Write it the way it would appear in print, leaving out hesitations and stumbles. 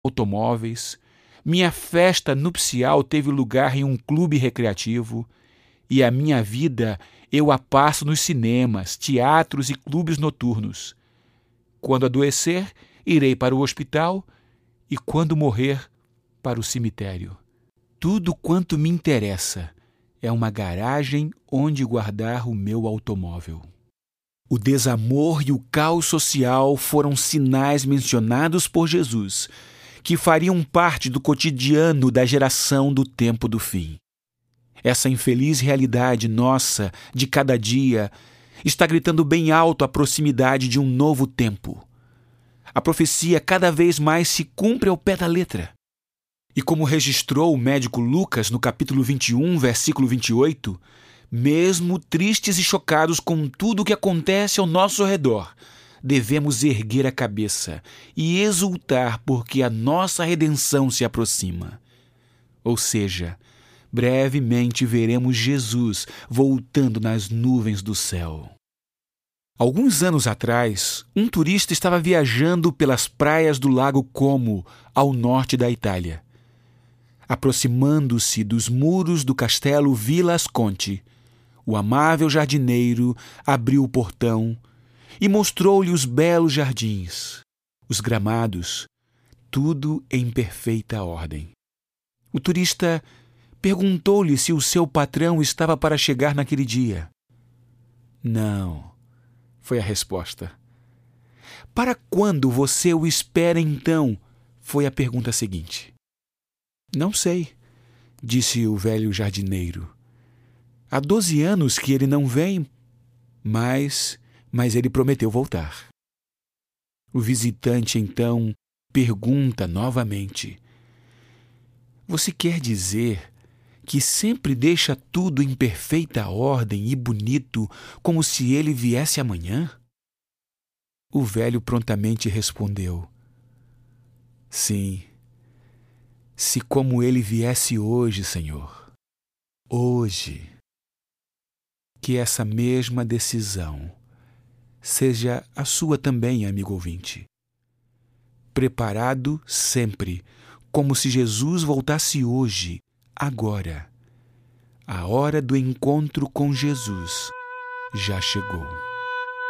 automóveis, minha festa nupcial teve lugar em um clube recreativo e a minha vida eu a passo nos cinemas, teatros e clubes noturnos. Quando adoecer, irei para o hospital e quando morrer, para o cemitério. Tudo quanto me interessa é uma garagem onde guardar o meu automóvel. O desamor e o caos social foram sinais mencionados por Jesus, que fariam parte do cotidiano da geração do tempo do fim. Essa infeliz realidade nossa, de cada dia, está gritando bem alto a proximidade de um novo tempo. A profecia cada vez mais se cumpre ao pé da letra. E como registrou o médico Lucas no capítulo 21, versículo 28, mesmo tristes e chocados com tudo o que acontece ao nosso redor, devemos erguer a cabeça e exultar porque a nossa redenção se aproxima. Ou seja, brevemente veremos Jesus voltando nas nuvens do céu. Alguns anos atrás, um turista estava viajando pelas praias do Lago Como, ao norte da Itália. Aproximando-se dos muros do castelo Villa Asconti, o amável jardineiro abriu o portão e mostrou-lhe os belos jardins, os gramados, tudo em perfeita ordem. O turista perguntou-lhe se o seu patrão estava para chegar naquele dia. Não, foi a resposta. Para quando você o espera então? Foi a pergunta seguinte. Não sei, disse o velho jardineiro. Há 12 anos que ele não vem, mas ele prometeu voltar. O visitante então pergunta novamente. Você quer dizer que sempre deixa tudo em perfeita ordem e bonito, como se ele viesse amanhã? O velho prontamente respondeu. Sim, se como ele viesse hoje, Senhor, hoje. Que essa mesma decisão seja a sua também, amigo ouvinte. Preparado sempre, como se Jesus voltasse hoje, agora. A hora do encontro com Jesus já chegou.